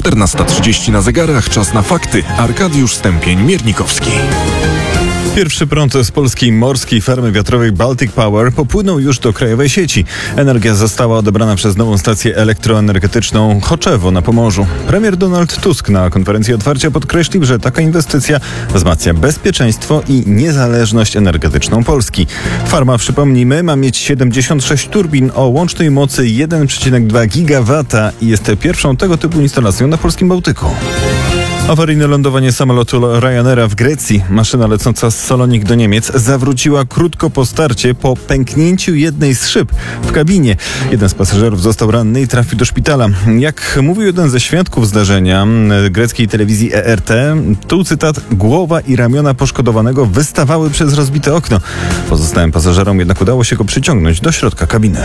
14:30 na zegarach, czas na fakty. Arkadiusz Stępień-Miernikowski. Pierwszy prąd z polskiej morskiej farmy wiatrowej Baltic Power popłynął już do krajowej sieci. Energia została odebrana przez nową stację elektroenergetyczną Choczewo na Pomorzu. Premier Donald Tusk na konferencji otwarcia podkreślił, że taka inwestycja wzmacnia bezpieczeństwo i niezależność energetyczną Polski. Farma, przypomnijmy, ma mieć 76 turbin o łącznej mocy 1,2 gigawata i jest pierwszą tego typu instalacją na polskim Bałtyku. Awaryjne lądowanie samolotu Ryanaira w Grecji. Maszyna lecąca z Salonik do Niemiec zawróciła krótko po starcie po pęknięciu jednej z szyb w kabinie. Jeden z pasażerów został ranny i trafił do szpitala. Jak mówił jeden ze świadków zdarzenia greckiej telewizji ERT, tu cytat: głowa i ramiona poszkodowanego wystawały przez rozbite okno. Pozostałym pasażerom jednak udało się go przyciągnąć do środka kabiny.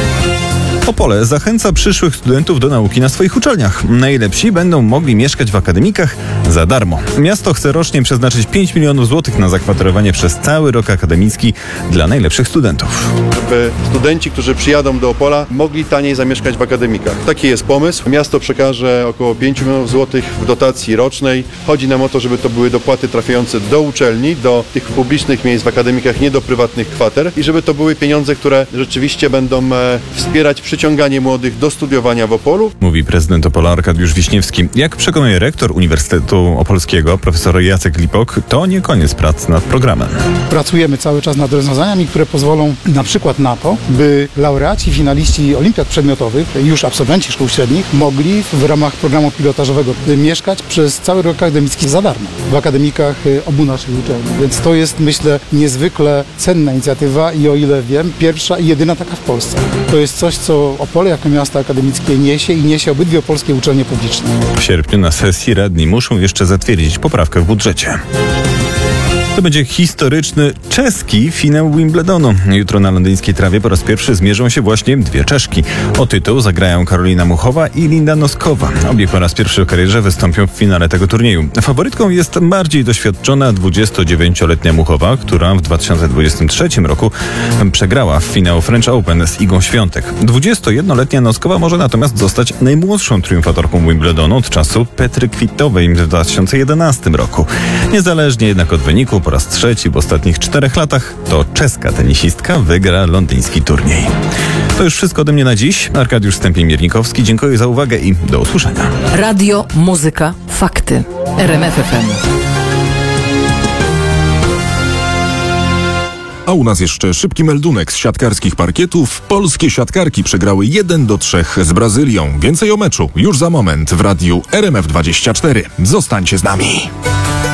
Opole zachęca przyszłych studentów do nauki na swoich uczelniach. Najlepsi będą mogli mieszkać w akademikach za darmo. Miasto chce rocznie przeznaczyć 5 milionów złotych na zakwaterowanie przez cały rok akademicki dla najlepszych studentów. Żeby studenci, którzy przyjadą do Opola, mogli taniej zamieszkać w akademikach. Taki jest pomysł. Miasto przekaże około 5 milionów złotych w dotacji rocznej. Chodzi nam o to, żeby to były dopłaty trafiające do uczelni, do tych publicznych miejsc w akademikach, nie do prywatnych kwater i żeby to były pieniądze, które rzeczywiście będą wspierać przyciąganie młodych do studiowania w Opolu. Mówi prezydent Opola Arkadiusz Wiśniewski. Jak przekonuje rektor Uniwersytetu Opolskiego, profesor Jacek Lipok, to nie koniec prac nad programem. Pracujemy cały czas nad rozwiązaniami, które pozwolą na przykład na to, by laureaci, finaliści olimpiad przedmiotowych, już absolwenci szkół średnich, mogli w ramach programu pilotażowego mieszkać przez cały rok akademicki za darmo w akademikach obu naszych uczelni. Więc to jest, myślę, niezwykle cenna inicjatywa i o ile wiem, pierwsza i jedyna taka w Polsce. To jest coś, co Opole jako miasto akademickie niesie i niesie obydwie polskie uczelnie publiczne. W sierpniu na sesji radni muszą jeszcze zatwierdzić poprawkę w budżecie. To będzie historyczny czeski finał Wimbledonu. Jutro na londyńskiej trawie po raz pierwszy zmierzą się właśnie dwie Czeszki. O tytuł zagrają Karolina Muchowa i Linda Noskowa. Obie po raz pierwszy w karierze wystąpią w finale tego turnieju. Faworytką jest bardziej doświadczona 29-letnia Muchowa, która w 2023 roku przegrała w finał French Open z Igą Świątek. 21-letnia Noskowa może natomiast zostać najmłodszą triumfatorką Wimbledonu od czasu Petry Kvitowej w 2011 roku. Niezależnie jednak od wyniku, po raz trzeci w ostatnich 4 latach to czeska tenisistka wygra londyński turniej. To już wszystko ode mnie na dziś. Arkadiusz Stępień-Miernikowski. Dziękuję za uwagę i do usłyszenia. Radio, muzyka, fakty. RMF FM. A u nas jeszcze szybki meldunek z siatkarskich parkietów. Polskie siatkarki przegrały 1-3 z Brazylią. Więcej o meczu już za moment w radiu RMF24. Zostańcie z nami.